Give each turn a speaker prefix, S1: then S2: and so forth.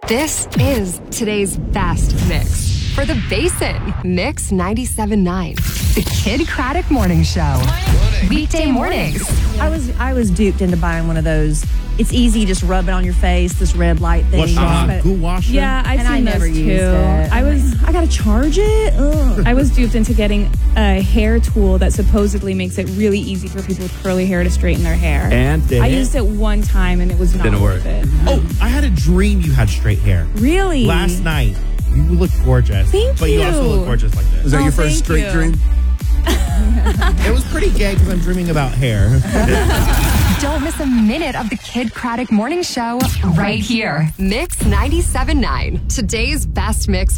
S1: This is today's best mix. For the Basin, Mix 97.9. The Kid Craddock Morning Show. Weekday mornings.
S2: I was duped into buying one of those. It's easy, just rub it on your face, this red light thing.
S3: Goo washer?
S4: Yeah, I've
S2: And
S4: seen
S2: I never
S4: those
S2: used
S4: too.
S2: it. I gotta charge it? Ugh.
S4: I was duped into getting a hair tool that supposedly makes it really easy for people with curly hair to straighten their hair.
S3: And did
S4: I
S3: it?
S4: used it one time and it was not
S3: Didn't work.
S4: worth it.
S3: Oh, I had a dream you had straight hair.
S4: Really?
S3: Last night. You look gorgeous.
S4: Thank
S3: But you also
S4: you.
S3: look gorgeous like
S5: Is
S3: this.
S5: that your
S4: thank
S5: first straight
S4: you.
S5: dream?
S3: It was pretty gay because I'm dreaming about hair.
S1: Don't miss a minute of the Kid Craddock Morning Show right here. Mix 97.9. Today's best mix.